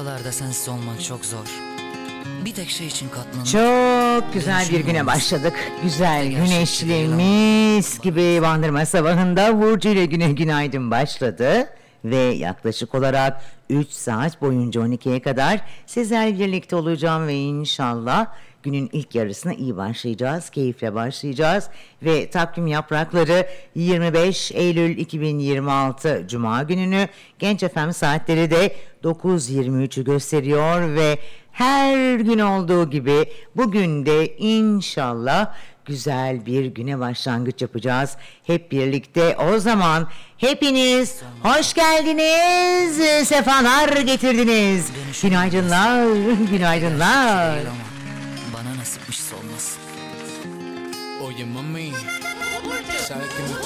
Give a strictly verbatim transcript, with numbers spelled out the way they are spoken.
buralarda sensiz olmak çok zor. Bir tek şey için katlanıp... Çok güzel bir güne başladık. Güzel, güneşli, mis gibi Bandırma sabahında Burcu ile güne günaydın başladı. Ve yaklaşık olarak üç saat boyunca on ikiye kadar sizlerle birlikte olacağım ve inşallah günün ilk yarısına iyi başlayacağız, keyifle başlayacağız. Ve takvim yaprakları yirmi beş Eylül iki bin yirmi altı Cuma gününü, Genç F M saatleri de dokuz yirmi üçü gösteriyor ve her gün olduğu gibi bugün de inşallah güzel bir güne başlangıç yapacağız hep birlikte. O zaman hepiniz hoş geldiniz, sefalar getirdiniz. Günaydınlar, günaydınlar. Bana nasipmiş olmasın. Oye mami, sabes que mi